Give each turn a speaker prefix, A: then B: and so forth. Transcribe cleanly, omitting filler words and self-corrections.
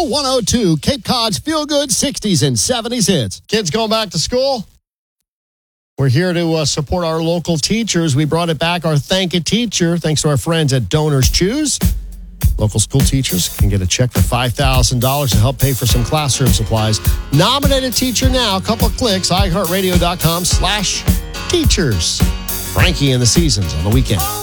A: School 102, Cape Cod's feel-good 60s and 70s hits. Kids going back to school? We're here to support our local teachers. We brought it back, our Thank a Teacher, thanks to our friends at Donors Choose. Local school teachers can get a check for $5,000 to help pay for some classroom supplies. Nominate a teacher now. A couple of clicks, iHeartRadio.com/teachers. Frankie and the Seasons on the weekend.